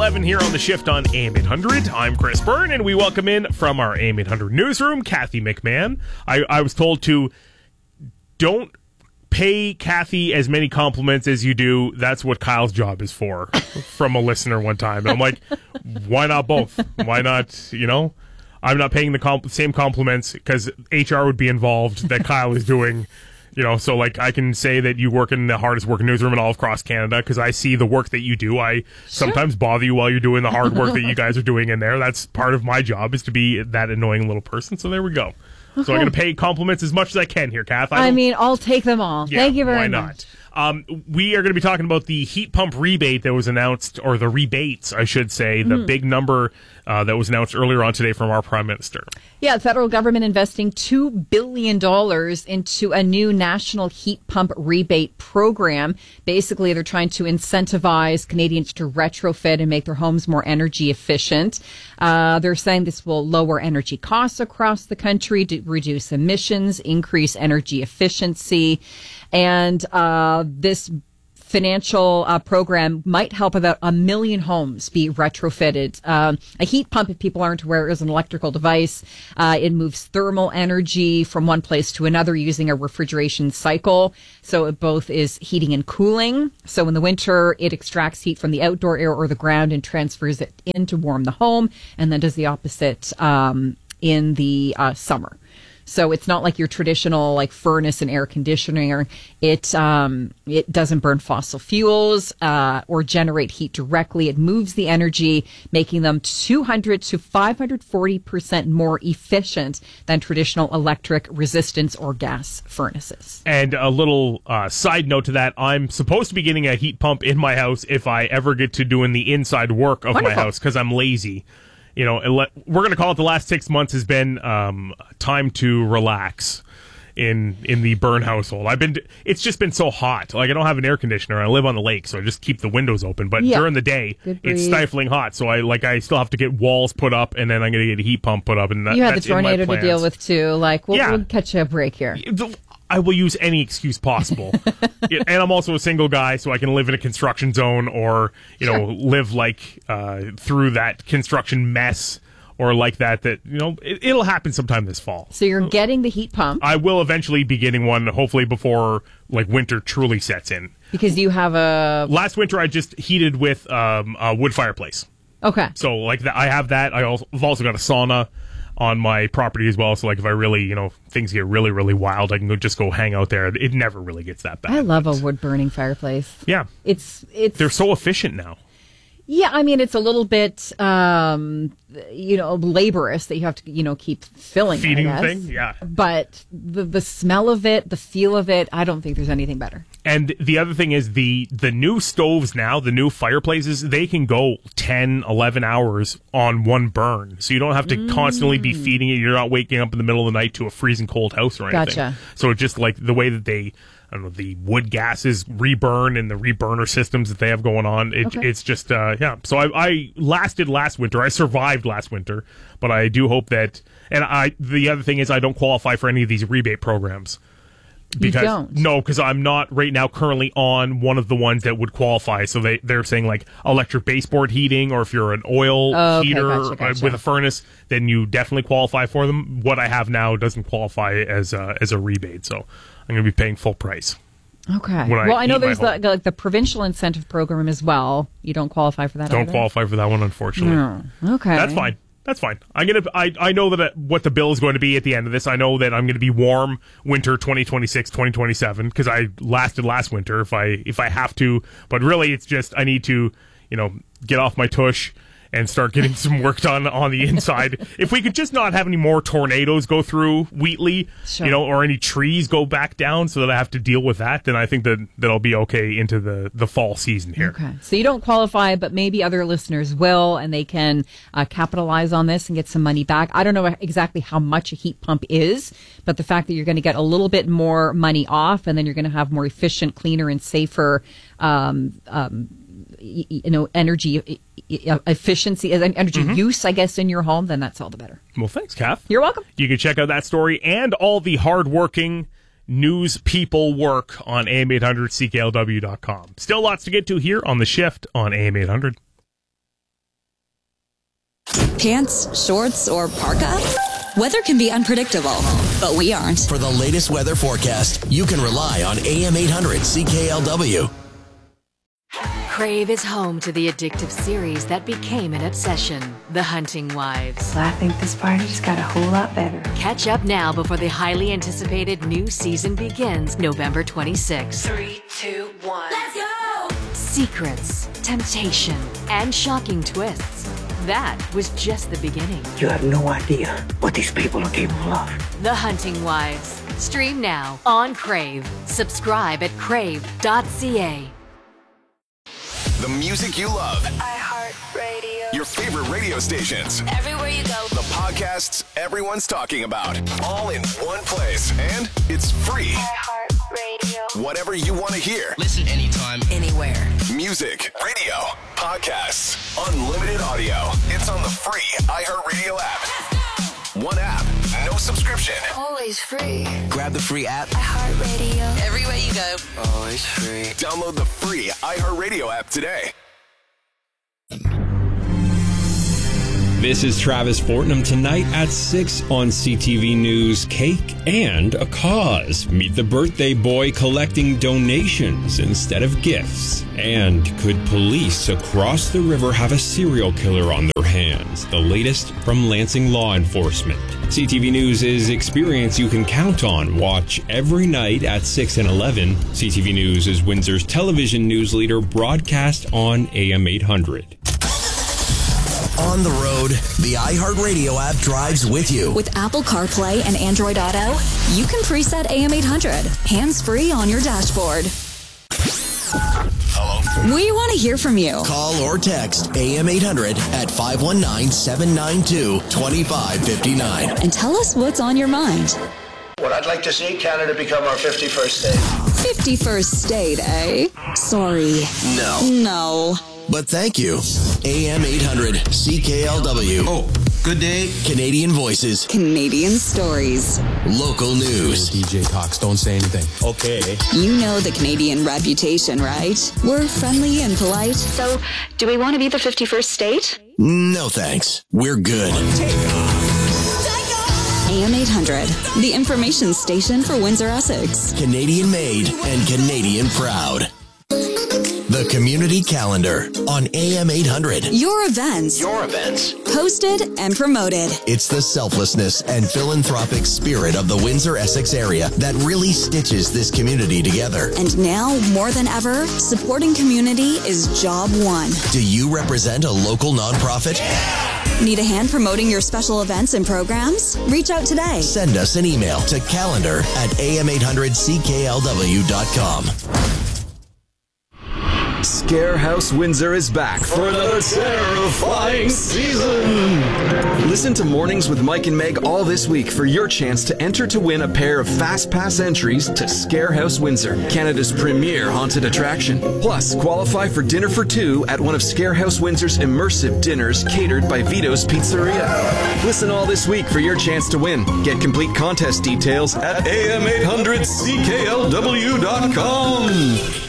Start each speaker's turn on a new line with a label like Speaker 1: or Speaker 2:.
Speaker 1: 11 here on The Shift on AM 800. I'm Chris Byrne, and we welcome in from our AM 800 newsroom, Kathy McMahon. I was told to don't pay Kathy as many compliments as you do. That's what Kyle's job is for, from a listener one time. And I'm like, why not both? Why not, I'm not paying the same compliments because HR would be involved that Kyle is doing. So like I can say that you work in the hardest working newsroom in all of across Canada because I see the work that you do. I sometimes bother you while you're doing the hard work that you guys are doing in there. That's part of my job, is to be that annoying little person. So there we go. Okay. So I'm going to pay compliments as much as I can here, Kath.
Speaker 2: I'll take them all.
Speaker 1: Yeah,
Speaker 2: thank you very much.
Speaker 1: Why not? We are going to be talking about the heat pump rebate that was announced, or the rebates, I should say, the big number that was announced earlier on today from our Prime Minister.
Speaker 2: Yeah, the federal government investing $2 billion into a new national heat pump rebate program. Basically, they're trying to incentivize Canadians to retrofit and make their homes more energy efficient. They're saying this will lower energy costs across the country, to reduce emissions, increase energy efficiency. And this financial program might help about 1 million homes be retrofitted. A heat pump, if people aren't aware, is an electrical device. It moves thermal energy from one place to another using a refrigeration cycle. So it both is heating and cooling. So in the winter, it extracts heat from the outdoor air or the ground and transfers it in to warm the home, and then does the opposite in the summer. So it's not like your traditional like furnace and air conditioner. It doesn't burn fossil fuels or generate heat directly. It moves the energy, making them 200 to 540% more efficient than traditional electric, resistance, or gas furnaces.
Speaker 1: And a little side note to that, I'm supposed to be getting a heat pump in my house if I ever get to doing the inside work of my house, because I'm lazy. We're going to call it the last 6 months has been time to relax in the Byrne household. It's just been so hot. Like, I don't have an air conditioner. I live on the lake, so I just keep the windows open. But during the day, it's stifling hot. So I still have to get walls put up, and then I'm going to get a heat pump put up. And
Speaker 2: you had the tornado to deal with too. Like, we'll catch you a break here.
Speaker 1: I will use any excuse possible. And I'm also a single guy, so I can live in a construction zone or, live through that construction mess or like that, it'll happen sometime this fall.
Speaker 2: So you're getting the heat pump.
Speaker 1: I will eventually be getting one, hopefully before winter truly sets in.
Speaker 2: Because you have
Speaker 1: Last winter I just heated with a wood fireplace.
Speaker 2: Okay.
Speaker 1: So I have that. I've also got a sauna on my property as well, so if I really, things get really, really wild, I can just go hang out there. It never really gets that bad.
Speaker 2: I love a wood-burning fireplace.
Speaker 1: Yeah. They're so efficient now.
Speaker 2: Yeah, I mean, it's a little bit, laborious that you have to, keep feeding
Speaker 1: the thing, yeah.
Speaker 2: But the smell of it, the feel of it, I don't think there's anything better.
Speaker 1: And the other thing is the new stoves now, the new fireplaces, they can go 10, 11 hours on one burn. So you don't have to constantly be feeding it. You're not waking up in the middle of the night to a freezing cold house or anything.
Speaker 2: Gotcha.
Speaker 1: So it's just like the way that they, the wood gases reburn and the reburner systems that they have going on. It's just, So I lasted last winter. I survived last winter. But I do hope that, the other thing is I don't qualify for any of these rebate programs.
Speaker 2: Because, you don't?
Speaker 1: No, because I'm not right now currently on one of the ones that would qualify. So they're saying electric baseboard heating, or if you're an oil heater
Speaker 2: gotcha.
Speaker 1: with a furnace, then you definitely qualify for them. What I have now doesn't qualify as a rebate, so I'm going to be paying full price.
Speaker 2: Okay. I know there's the provincial incentive program as well. You don't qualify for that.
Speaker 1: Don't qualify for that one, unfortunately.
Speaker 2: No. Okay.
Speaker 1: That's fine. That's fine. I know that what the bill is going to be at the end of this. I know that I'm going to be warm winter 2026, 2027 because I lasted last winter if I have to. But really, it's just I need to, get off my tush and start getting some work done on the inside. If we could just not have any more tornadoes go through Wheatley,
Speaker 2: sure.
Speaker 1: Or any trees go back down so that I have to deal with that, then I think that'll be okay into the fall season here.
Speaker 2: Okay. So you don't qualify, but maybe other listeners will, and they can capitalize on this and get some money back. I don't know exactly how much a heat pump is, but the fact that you're going to get a little bit more money off, and then you're going to have more efficient, cleaner, and safer energy efficiency, energy use, I guess, in your home, then that's all the better.
Speaker 1: Well, thanks, Kath.
Speaker 2: You're welcome.
Speaker 1: You can check out that story and all the hardworking news people work on AM800CKLW.com. Still lots to get to here on The Shift on AM800.
Speaker 3: Pants, shorts, or parka? Weather can be unpredictable, but we aren't.
Speaker 4: For the latest weather forecast, you can rely on AM 800 CKLW.
Speaker 5: Crave is home to the addictive series that became an obsession, The Hunting Wives.
Speaker 6: I think this party just got a whole lot better.
Speaker 5: Catch up now before the highly anticipated new season begins November 26th.
Speaker 6: 3, 2, 1.
Speaker 5: Let's go! Secrets, temptation, and shocking twists. That was just the beginning.
Speaker 7: You have no idea what these people are capable of.
Speaker 5: The Hunting Wives. Stream now on Crave. Subscribe at crave.ca.
Speaker 8: The music you love.
Speaker 6: iHeartRadio.
Speaker 8: Your favorite radio stations.
Speaker 6: Everywhere you go.
Speaker 8: The podcasts everyone's talking about. All in one place. And it's free.
Speaker 6: iHeartRadio.
Speaker 8: Whatever you want to hear.
Speaker 4: Listen anytime,
Speaker 3: Anywhere.
Speaker 8: Music, radio, podcasts, unlimited audio. It's on the free iHeartRadio app. One app, no subscription.
Speaker 6: Always free.
Speaker 4: grab the free app.
Speaker 6: iHeartRadio.
Speaker 3: Everywhere you go.
Speaker 4: Always free.
Speaker 8: Download the free iHeartRadio app today.
Speaker 9: This is Travis Fortnum tonight at 6 on CTV News. Cake and a cause. Meet the birthday boy collecting donations instead of gifts. And could police across the river have a serial killer on their hands? The latest from Lansing law enforcement. CTV News is experience you can count on. Watch every night at 6 and 11. CTV News is Windsor's television news leader, broadcast on AM 800.
Speaker 4: On the road, the iHeartRadio app drives with you.
Speaker 3: With Apple CarPlay and Android Auto, you can preset AM 800, hands-free on your dashboard.
Speaker 8: Hello?
Speaker 3: We want to hear from you.
Speaker 4: Call or text AM 800 at 519-792-2559.
Speaker 3: And tell us what's on your mind.
Speaker 7: What I'd like to see, Canada become our 51st state.
Speaker 3: 51st state, eh? Sorry. No.
Speaker 4: But thank you. AM 800 CKLW.
Speaker 10: Oh, good day.
Speaker 4: Canadian voices.
Speaker 3: Canadian stories.
Speaker 4: Local news.
Speaker 10: DJ Cox, don't say anything. Okay.
Speaker 3: You know the Canadian reputation, right? We're friendly and polite. So, do we want to be the 51st state?
Speaker 4: No thanks. We're good.
Speaker 3: AM 800, the information station for Windsor, Essex.
Speaker 4: Canadian made and Canadian proud. The Community Calendar on AM 800.
Speaker 3: Your events. Hosted and promoted.
Speaker 4: It's the selflessness and philanthropic spirit of the Windsor, Essex area that really stitches this community together.
Speaker 3: And now, more than ever, supporting community is job one.
Speaker 4: Do you represent a local nonprofit?
Speaker 3: Need a hand promoting your special events and programs? Reach out today.
Speaker 4: Send us an email to calendar@am800cklw.com.
Speaker 11: Scarehouse Windsor is back for another terrifying season. Listen to Mornings with Mike and Meg all this week for your chance to enter to win a pair of Fast Pass entries to Scarehouse Windsor, Canada's premier haunted attraction. Plus, qualify for dinner for two at one of Scarehouse Windsor's immersive dinners catered by Vito's Pizzeria. Listen all this week for your chance to win. Get complete contest details at am800cklw.com.